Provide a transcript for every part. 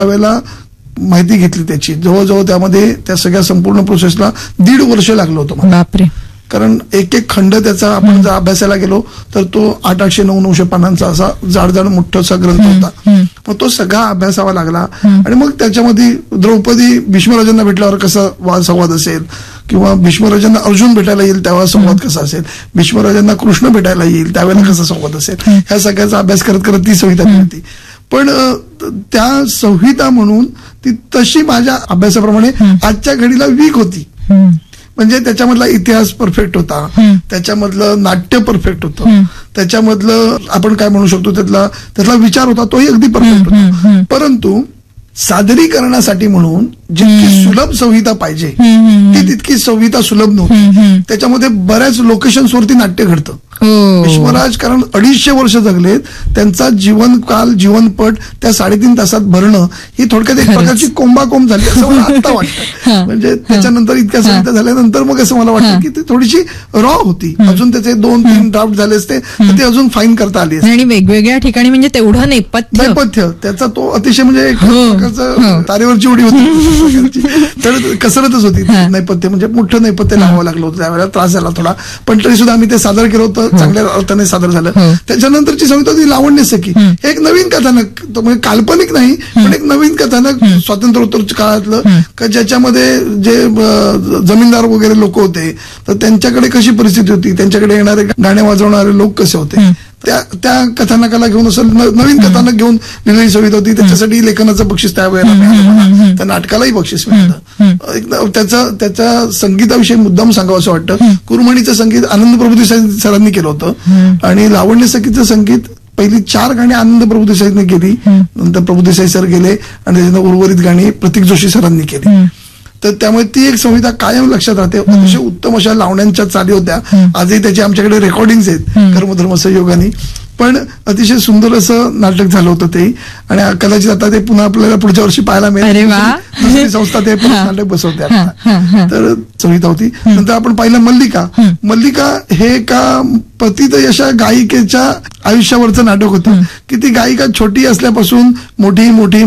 त्यावेळेला माहिती घेतली त्याची. जवळजवळ त्यामध्ये त्या सगळ्या संपूर्ण प्रोसेसला 1.5 वर्ष लागलं होतं मला. बापरे. कारण एक एक खंड त्याचा आपण जर अभ्यासाला गेलो तर तो 800-900 पानांचा असा जाड मोठासा ग्रंथ होता. मग तो सगळा अभ्यासावा लागला. आणि मग त्याच्यामध्ये द्रौपदी भीष्मराजांना भेटल्यावर कसा संवाद असेल, किंवा भीष्मराजांना अर्जुन भेटायला येईल तेव्हा संवाद कसा असेल, भीष्मराजांना कृष्ण भेटायला येईल त्यावेळेला कसा संवाद असेल, ह्या सगळ्याचा अभ्यास करत करत ती संहिता केली होती. पण त्या संहिता म्हणून ती तशी माझ्या अभ्यासाप्रमाणे आजच्या घडीला वीक होती. म्हणजे त्याच्यामधला इतिहास परफेक्ट होता, त्याच्यामधलं नाट्य परफेक्ट होतं, त्याच्यामधलं आपण काय म्हणू शकतो त्यातला विचार होता तोही अगदी परफेक्ट होता. परंतु सादरीकरणासाठी म्हणून जितकी सुलभ संहिता पाहिजे ती तितकी संहिता सुलभ नव्हती. त्याच्यामध्ये बऱ्याच लोकेशन्सवरती नाट्य घडतं. भीष्मराज कारण 250 वर्ष जगलेत, त्यांचा जीवनकाल जीवनपट त्या 3.5 तासात भरणं ही थोडक्यात एक प्रकारची कोंबाकोंब झाली असं मला आता वाटतं. म्हणजे त्याच्यानंतर इतक्या संहिता झाल्यानंतर मग असं मला वाटतं की ती थोडीशी रॉ होती. अजून त्याचे 2-3 ड्राफ्ट झाले असते तर ते अजून फाईन करता आली असते. आणि वेगवेगळ्या ठिकाणी म्हणजे तेवढं नेपथ्य त्याचा तो अतिशय म्हणजे एक प्रकारचं तारेवरची उडी होती. तर कसरतच होती नेपथ्य, म्हणजे मोठं नेपथ्य लावावं लागलं होतं. त्यावेळेला त्रास झाला थोडा, पण तरी सुद्धा आम्ही ते सादर केलं होतं, चांगल्या अर्थाने सादर झालं. त्याच्यानंतरची संहिता होती लावण्यसखी. एक नवीन कथानक, म्हणजे काल्पनिक नाही पण एक नवीन कथानक स्वातंत्र्योत्तर काळातलं, ज्याच्यामध्ये जे जमीनदार वगैरे लोक होते तर त्यांच्याकडे कशी परिस्थिती होती, त्यांच्याकडे येणारे गाणे वाजवणारे लोक कसे होते, त्या कथानकाला घेऊन असं नवीन कथानक घेऊन लिहिलेली संहिता होती. त्याच्यासाठी लेखनाचं बक्षीस त्यावेळेला मिळालं, त्या नाटकालाही बक्षीस मिळालं. त्याच्या संगीताविषयी मुद्दाम सांगावं असं वाटतं. कुरमणीचं संगीत आनंद प्रभुदेसाई सरांनी केलं होतं आणि लावण्य सखीचं संगीत पहिली 4 गाणी आनंद प्रभुदेसाईंनी केली, नंतर प्रभुदेसाई सर गेले आणि त्याच्यानंतर उर्वरित गाणी प्रतीक जोशी सरांनी केली. तर त्यामुळे ती एक संहिता कायम लक्षात राहते. अतिशय उत्तम अशा लावण्यांच्या चाली होत्या. आजही त्याची आमच्याकडे रेकॉर्डिंग्स आहेत कर्मधर्म सहयोगाने. पण अतिशय सुंदर असं नाटक झालं होतं ते, आणि कदाचित आता ते पुन्हा आपल्याला पुढच्या वर्षी पाहायला मिळेल. संस्था ते नाटक बसवते आता. तर संहिता होती. नंतर आपण पाहिलं मल्लिका हे एका पतित अशा गायिकेच्या आयुष्यावरचं नाटक होतं की ती गायिका छोटी असल्यापासून मोठी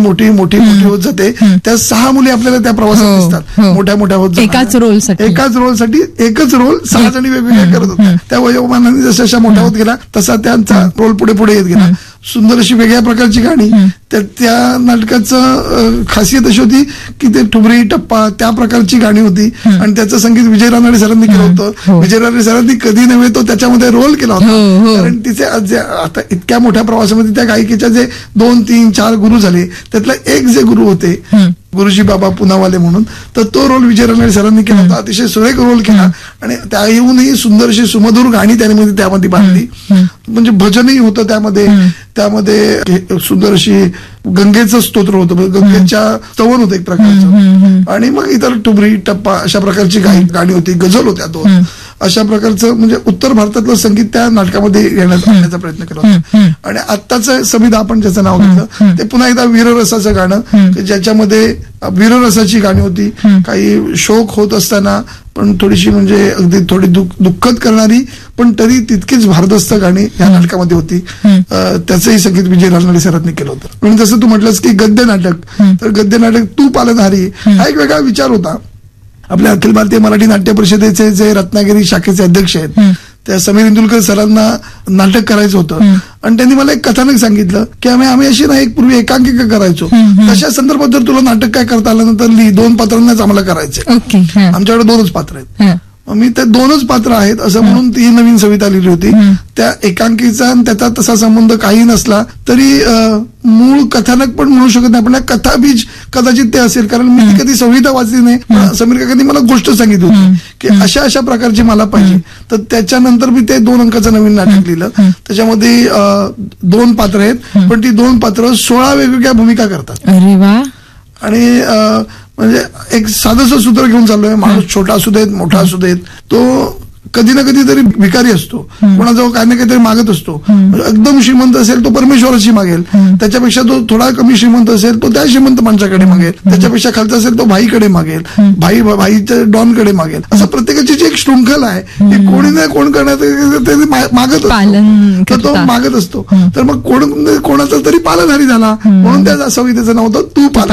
होत जाते. त्या 6 मुली आपल्याला त्या प्रवासात दिसतात, मोठ्या होत जातात. एकाच रोलसाठी एकच रोल 6 जणी वेगवेगळ्या करत होत्या. त्या वयोमानाने जशा मोठ्या होत गेला तसा त्यांचा रोल पुढे येत गेला. सुंदर अशी वेगळ्या प्रकारची गाणी. त्या नाटकाचं खासियत अशी होती की ते ठुमरी टप्पा त्या प्रकारची गाणी होती आणि त्याचं संगीत विजय रानडे सरांनी केलं होतं. विजय रानडे सरांनी कधी नव्हे तो त्याच्यामध्ये रोल केला होता. कारण तिचे आता इतक्या मोठ्या प्रवासामध्ये त्या गायिकेच्या जे 2-3-4 गुरु झाले त्यातला एक जे गुरु होते गुरुजी बाबा पुनावाले म्हणून, तर तो रोल विजय रानडे सरांनी केला होता. अतिशय सुरेख रोल केला आणि त्या येऊनही सुंदर अशी सुमधुर गाणी त्यामध्ये बांधली. म्हणजे भजनही होतं त्यामध्ये सुंदर अशी गंगेचं स्तोत्र होतं, गंगेच्या स्तवन होतं एक प्रकारचं. आणि मग इतर ठुमरी टप्पा अशा प्रकारची गाणी होती, गझल होत्या 2. अशा प्रकारचं म्हणजे उत्तर भारतातलं संगीत त्या नाटकामध्ये आणण्याचा प्रयत्न केला होता. आणि आत्ताचं संविधा आपण ज्याचं नाव घेतलं ते पुन्हा एकदा वीररसाचं गाणं, ज्याच्यामध्ये वीररसाची गाणी होती. काही शोक होत असताना पण थोडीशी म्हणजे अगदी थोडी दुःखद करणारी पण तरी तितकीच भारदस्त गाणी या नाटकामध्ये होती. त्याचंही संगीत विजय रानडे सरांनी केलं होतं. म्हणून जसं तू म्हटलंस की गद्य नाटक, तर गद्य नाटक तू पालनहारी हा एक वेगळा विचार होता. आपल्या अखिल भारतीय मराठी नाट्य परिषदेचे जे रत्नागिरी शाखेचे अध्यक्ष आहेत त्या समीर इंदुलकर सरांना नाटक करायचं होतं आणि त्यांनी मला एक कथानक सांगितलं की आम्ही अशी ना एक पूर्वी एकांकिका करायचो, तशा संदर्भात जर तुला नाटक काय करता आलं तर 2 पात्रांनाच आम्हाला करायचे. आमच्याकडे 2च पात्र आहेत. मी ते 2च पात्र आहेत असं म्हणून ती नवीन संहिता लिहिली होती. त्या एकांकीचा आणि त्याचा तसा संबंध काही नसला तरी मूळ कथानक पण म्हणू शकत नाही, पण कथाबीज कदाचित ते असेल. कारण मी ती कधी संहिता वाचली नाही, पण समीर काकांनी मला गोष्ट सांगितली होती की अशा प्रकारची मला पाहिजे. तर त्याच्यानंतर मी ते 2 अंकाचं नवीन नाटक लिहिलं. त्याच्यामध्ये 2 पात्र आहेत, पण ती 2 पात्र 16 वेगवेगळ्या भूमिका करतात. अरे वा. आणि म्हणजे एक साधंसं सूत्र घेऊन चाललोय. माणूस छोटा असू देत मोठा असू देत, तो कधी ना कधी तरी भिकारी असतो, कोणाजवळ काही ना काहीतरी मागत असतो. एकदम श्रीमंत असेल तो परमेश्वराची मागेल, त्याच्यापेक्षा जो थोडा कमी श्रीमंत असेल तो त्या श्रीमंत माणसाकडे मागेल, त्याच्यापेक्षा खालचा असेल तो भाईकडे मागेल, भाईच्या डॉनकडे मागेल. असं प्रत्येकाची जी एक शृंखला आहे की कोणी ना कोण करण्यात ते मागत असतो, तो मागत असतो. तर मग कोणाचा तरी पालनहारी झाला म्हणून त्या संहितेचं नाव होतं तू पालन.